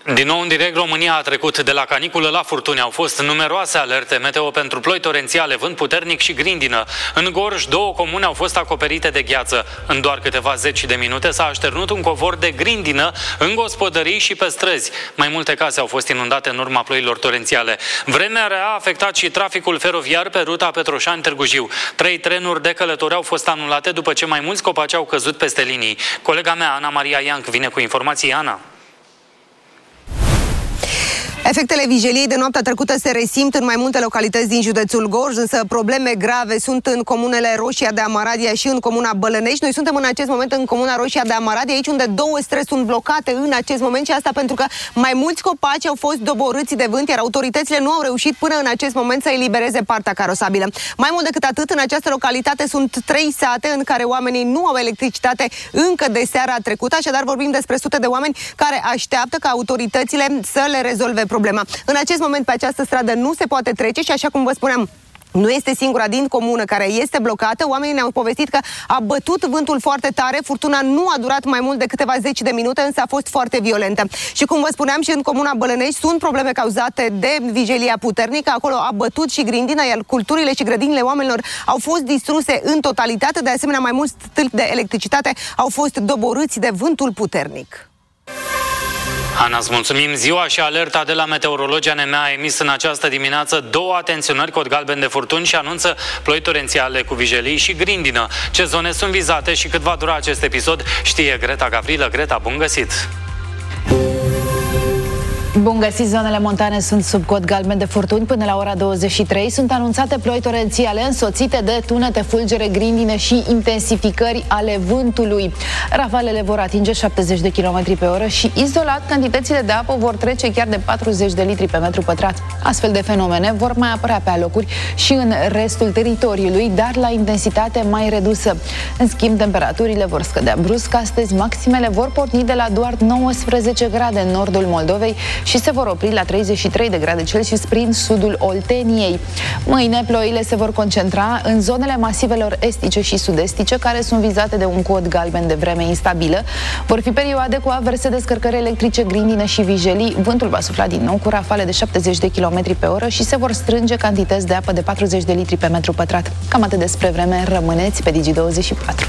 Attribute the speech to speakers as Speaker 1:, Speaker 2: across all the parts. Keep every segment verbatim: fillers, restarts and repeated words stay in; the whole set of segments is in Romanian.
Speaker 1: Din nou în direct, România a trecut de la caniculă la furtuni. Au fost numeroase alerte meteo pentru ploi torențiale, vânt puternic și grindină. În Gorj, două comune au fost acoperite de gheață. În doar câteva zeci de minute s-a așternut un covor de grindină în gospodării și pe străzi. Mai multe case au fost inundate în urma ploilor torențiale. Vremea rea a afectat și traficul feroviar pe ruta Petroșani-Târgu Jiu. Trei trenuri de călători au fost anulate după ce mai mulți copaci au căzut peste linii. Colega mea, Ana Maria Ianc, vine cu informații. Ana.
Speaker 2: Efectele vijeliei de noaptea trecută se resimt în mai multe localități din județul Gorj, însă probleme grave sunt în comunele Roșia de Amaradia și în comuna Bălănești. Noi suntem în acest moment în comuna Roșia de Amaradia, aici unde două străzi sunt blocate în acest moment, și asta pentru că mai mulți copaci au fost doborâți de vânt, iar autoritățile nu au reușit până în acest moment să elibereze partea carosabilă. Mai mult decât atât, în această localitate sunt trei sate în care oamenii nu au electricitate încă de seara trecută, așadar vorbim despre sute de oameni care așteaptă ca autoritățile să le rezolve problema. În acest moment pe această stradă nu se poate trece și, așa cum vă spuneam, nu este singura din comună care este blocată. Oamenii ne-au povestit că a bătut vântul foarte tare, furtuna nu a durat mai mult de câteva zeci de minute, însă a fost foarte violentă. Și cum vă spuneam, și în comuna Bălănești sunt probleme cauzate de vijelia puternică. Acolo a bătut și grindina, iar culturile și grădinile oamenilor au fost distruse în totalitate. De asemenea, mai mulți stâlpi de electricitate au fost doborâți de vântul puternic.
Speaker 1: Ana, îți mulțumim. Ziua și alerta de la meteorologii A N M a emis în această dimineață două atenționări cod galben de furtuni și anunță ploi torențiale cu vijelii și grindină. Ce zone sunt vizate și cât va dura acest episod știe Greta Gavrilă. Greta, bun găsit!
Speaker 3: Bun găsit! Zonele montane sunt sub cod galben de furtuni până la ora douăzeci și trei. Sunt anunțate ploi torențiale însoțite de tunete, fulgere, grindine și intensificări ale vântului. Rafalele vor atinge șaptezeci de kilometri pe oră și izolat cantitățile de apă vor trece chiar de patruzeci de litri pe metru pătrat. Astfel de fenomene vor mai apărea pe alocuri și în restul teritoriului, dar la intensitate mai redusă. În schimb, temperaturile vor scădea brusc. Astăzi, maximele vor porni de la doar nouăsprezece grade în nordul Moldovei și se vor opri la treizeci și trei de grade Celsius prin sudul Olteniei. Mâine, ploile se vor concentra în zonele masivelor estice și sud-estice, care sunt vizate de un cod galben de vreme instabilă. Vor fi perioade cu averse descărcări electrice, grindine și vijelii. Vântul va sufla din nou cu rafale de șaptezeci de kilometri pe oră și se vor strânge cantități de apă de patruzeci de litri pe metru pătrat. Cam atât despre vreme. Rămâneți pe Digi douăzeci și patru.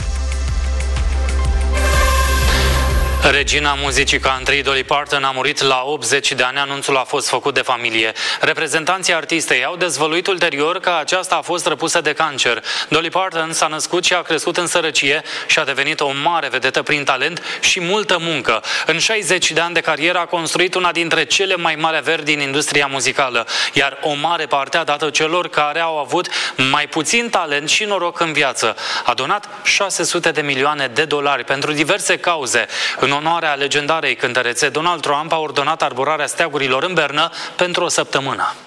Speaker 1: Regina muzicii country, Dolly Parton, a murit la optzeci de ani. Anunțul a fost făcut de familie. Reprezentanții artistei au dezvăluit ulterior că aceasta a fost răpusă de cancer. Dolly Parton s-a născut și a crescut în sărăcie și a devenit o mare vedetă prin talent și multă muncă. În șaizeci de ani de carieră a construit una dintre cele mai mari averi din industria muzicală, iar o mare parte a dat celor care au avut mai puțin talent și noroc în viață. A donat șase sute de milioane de dolari pentru diverse cauze. În onoarea legendarei cântărețe, Donald Trump a ordonat arborarea steagurilor în Bernă pentru o săptămână.